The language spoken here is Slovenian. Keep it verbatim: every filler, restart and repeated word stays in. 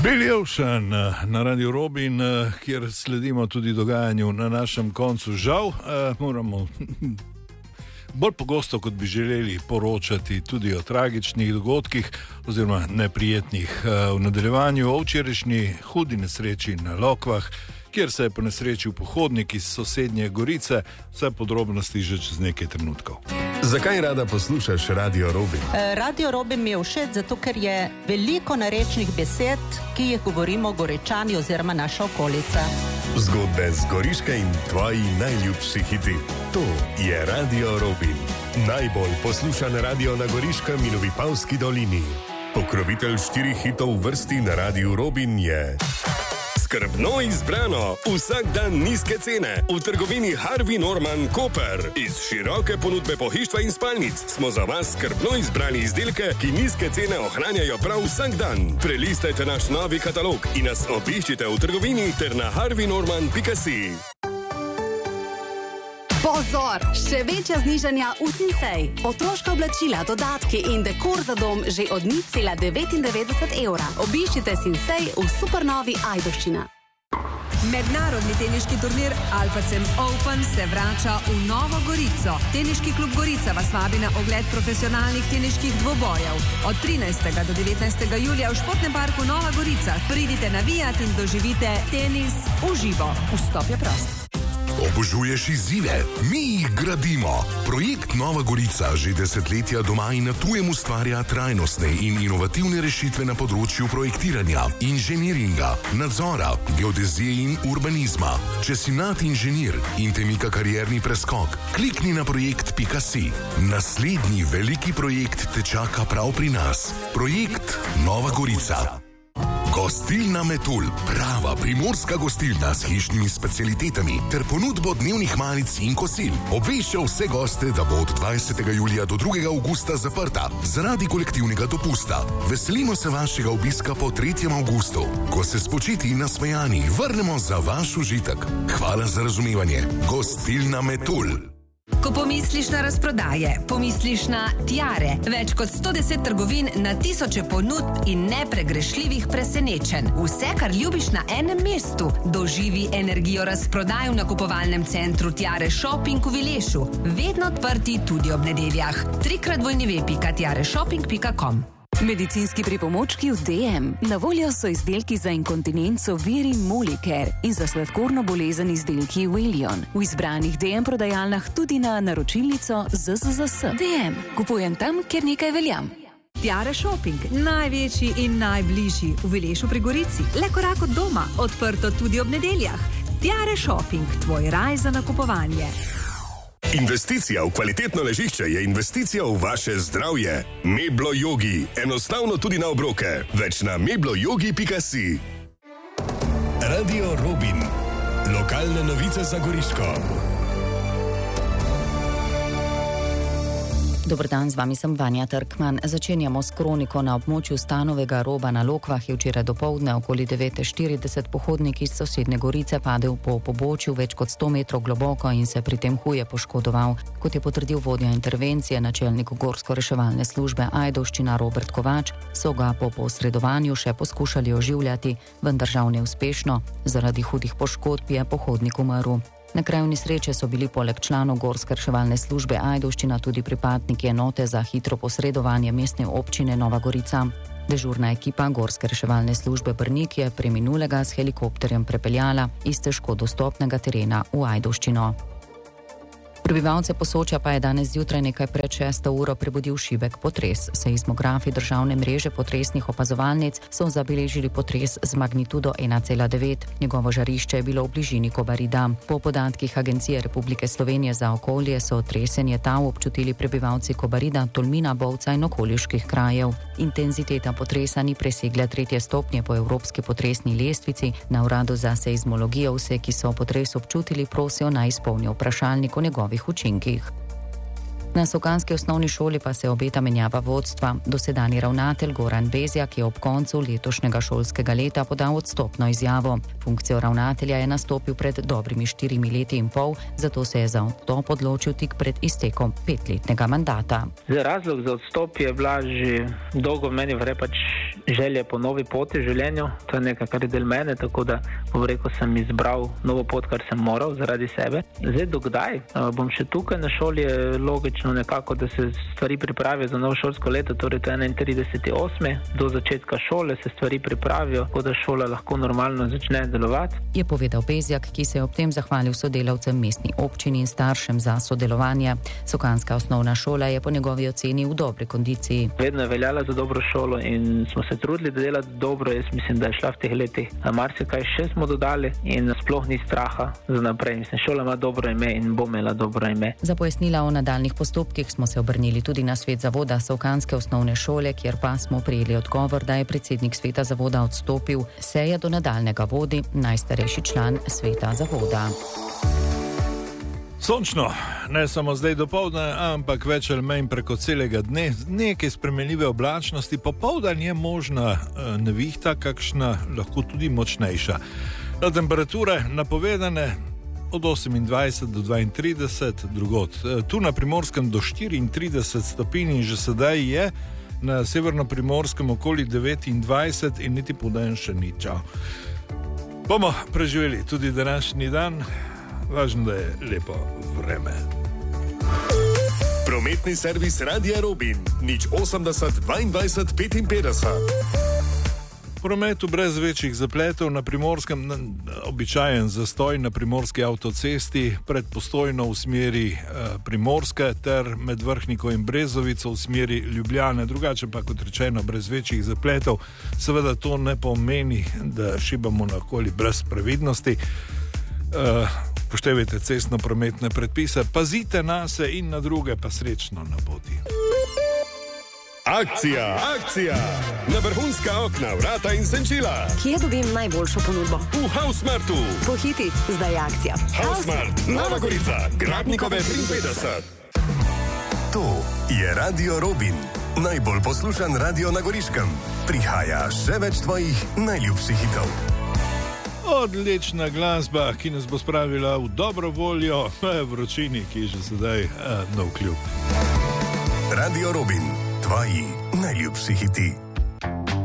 Billy Ocean na Radio Robin, kjer sledimo tudi dogajanju na našem koncu. Žal moramo bolj pogosto, kot bi želeli, poročati tudi o tragičnih dogodkih oziroma neprijetnih v nadaljevanju o včerajšnji hudi nesreči na Lokvah, kjer se je ponesrečil pohodnik iz sosednje Gorice. Vse podrobnosti že čez nekaj trenutkov. Zakaj rada poslušaš Radio Robin? Radio Robin mi je všeč, zato ker je veliko narečnih besed, ki jih govorimo Goričani oziroma naša okolica. Zgodbe z Goriške in tvoji najljubši hiti. To je Radio Robin. Najbolj poslušan radio na Goriškem in v Vipavski dolini. Pokrovitelj štirih hitov v vrsti na Radio Robin je... Skrbno izbrano, vsak dan nizke cene v trgovini Harvey Norman Koper. Iz široke ponudbe pohištva in spalnic smo za vas skrbno izbrali izdelke, ki nizke cene ohranjajo prav vsak dan. Prelistajte naš novi katalog in nas obiščite v trgovini ter na harvey norman pika si. Pozor! Še večja znižanja v Sinsay. Otroška oblačila, dodatki in dekor za dom že od nič cela devetindevetdeset evra. Obiščite Sinsay v supernovi Ajdovščina. Mednarodni teniški turnir Alpacem Open se vrača v Novo Gorico. Teniški klub Gorica vas vabi na ogled profesionalnih teniških dvobojev. Od trinajstega do devetnajstega julija v Športnem parku Nova Gorica. Pridite navijati in doživite tenis v živo. Vstop je prost. Obožuješ izzive? Mi jih gradimo. Projekt Nova Gorica že desetletja doma in na tujem ustvarja trajnostne in inovativne rešitve na področju projektiranja, inženiringa, nadzora, geodezije in urbanizma. Če si mlad inženir in te mika karierni preskok, klikni na projekt pika si. Naslednji veliki projekt te čaka prav pri nas. Projekt Nova Gorica. Gostilna Metul, prava primorska gostilna s hišnimi specialitetami ter ponudbo dnevnih malic in kosil. Obvešča vse goste, da bo od dvajsetega julija do drugega avgusta zaprta zaradi kolektivnega dopusta. Veselimo se vašega obiska po tretjem avgustu, ko se spočiti in nasmejani vrnemo za vaš užitek. Hvala za razumevanje. Gostilna Metul. Ko pomisliš na razprodaje, pomisliš na Tiare. Več kot sto deset trgovin na tisoče ponudb in nepregrešljivih presenečenj. Vse, kar ljubiš na enem mestu. Doživi energijo razprodaj v nakupovalnem centru Tiare Shopping v Vilešu. Vedno odprti tudi ob nedeljah. trikrat dvojni ve pika tiare shopping pika com. Medicinski pripomočki v D M. Na voljo so izdelki za inkontinenco Viri Molicare in za sladkorno bolezen izdelki Willion. V izbranih D M prodajalnah tudi na naročilnico Z Z Z S. D M. Kupujem tam, kjer nekaj veljam. Tiare Shopping, največji in najbližji v Vilešu pri Gorici. Le korak od doma, odprto tudi ob nedeljah. Tiare Shopping, tvoj raj za nakupovanje. Investicija v kvalitetno ležišče je investicija v vaše zdravje. Meblo Yogi. Enostavno tudi na obroke. Več na meblo yogi pika si. Radio Robin. Lokalne novice za Goriško. Dober dan, z vami sem Vanja Trkman. Začenjamo s kroniko. Na območju Stanovega roba na Lokvah je včeraj dopoldne okoli devet štirideset pohodnik iz sosednje Gorice padel po pobočju več kot sto metrov globoko in se pri tem huje poškodoval. Kot je potrdil vodja intervencije, načelnik Gorsko-reševalne službe Ajdovščina Robert Kovač, so ga po posredovanju še poskušali oživljati, vendar žal neuspešno. Zaradi hudih poškodb je pohodnik umrl. Na kraju nesreče so bili poleg članov Gorske reševalne službe Ajdovščina tudi pripadniki enote za hitro posredovanje mestne občine Nova Gorica. Dežurna ekipa Gorske reševalne službe Brnik je preminulega s helikopterjem prepeljala iz težko dostopnega terena v Ajdovščino. Prebivalce Posočja pa je danes zjutraj nekaj pred šesto uro prebudil šibek potres. Seizmografi državne mreže potresnih opazovalnic so zabeležili potres z magnitudo ena cela devet. Njegovo žarišče je bilo v bližini Kobarida. Po podatkih Agencije Republike Slovenije za okolje so tresenje tal občutili prebivalci Kobarida, Tolmina, Bovca in okoliških krajev. Intenziteta potresa ni presegla tretje stopnje po evropski potresni lestvici. Na uradu za seizmologijo vse, ki so potres občutili, prosijo naj izpolnijo vprašalnik o njegovih učinkih. Na sokanski osnovni šoli pa se obeta menjava vodstva. Dosedanji ravnatelj Goran Bezjak je ob koncu letošnjega šolskega leta podal odstopno izjavo. Funkcijo ravnatelja je nastopil pred dobrimi štirimi leti in pol, zato se je za odstop odločil tik pred iztekom petletnega mandata. Razlog za odstop je bila že dolgo v meni vre pač želje po novi poti v življenju. To je nekaj, kar je del mene, tako da bom rekel, sem izbral novo pot, kar sem moral zaradi sebe. Zdaj, dokdaj bom še tukaj na šoli, je logično nekako, da se stvari pripravijo za novo šolsko leto, torej to je enaintrideseti osmi Do začetka šole se stvari pripravijo, tako da šola lahko normalno začne delovati. Je povedal Bezjak, ki se je ob tem zahvalil sodelavcem mestni občini in staršem za sodelovanje. Sokanska osnovna šola je po njegovi oceni v dobri kondiciji. Vedno je veljala za dobro šolo in smo se trudili, da delati dobro. Jaz mislim, da je šla v teh letih. Marsikaj še smo dodali in sploh ni straha za naprej. Mislim, šola ima dobro ime in bo imela dobro ime. Za pojasnila o nadaljnih postopkih smo se obrnili tudi na svet zavoda Sokanske osnovne šole, kjer pa smo prijeli odgovor, da je predsednik sveta zavoda odstopil. Seje do nadaljnega vodi najstarejši član sveta zavoda. Sončno, ne samo zdaj dopoldne, ampak več ali manj preko celega dne, nekaj spremenljive oblačnosti, popoldan je možna nevihta, kakšna lahko tudi močnejša. Na temperature napovedane od osemindvajset do dvaintrideset, drugod. Tu na Primorskem do štiriintrideset stopinj in že sedaj je, na severno-primorskem okoli devetindvajset in niti podan še ni. Čau. Bomo preživeli tudi današnji dan. Važno, da je lepo vreme. Prometni servis Radia Robin, nič osemdeset dvaindvajset petinpetdeset. V prometu brez večjih zapletov na Primorskem, običajen zastoj na primorski avtocesti pred Postojno v smeri eh, Primorske ter med Vrhniko in Brezovico v smeri Ljubljane. Drugače pa, kot rečeno, brez večjih zapletov. Seveda to ne pomeni, da šibamo na okoli brez previdnosti. Uh, Poštevajte cestno-prometne predpise, pazite nase in na druge, pa srečno na poti. Akcija, akcija! Na vrhunska okna, vrata in senčila. Kje dobim najboljšo ponudbo? V Hausmartu. Pohiti, zdaj je akcija. Hausmart, Nova Gorica, Gradnikove triinpetdeset. To je Radio Robin, najbolj poslušan radio na Goriškem. Prihaja še več tvojih najljubših hitov. Odlična glasba, ki nas bo spravila v dobro voljo, vročini, ki je že sedaj eh, navkljub. Radio Robin, tvoji najljubši hiti.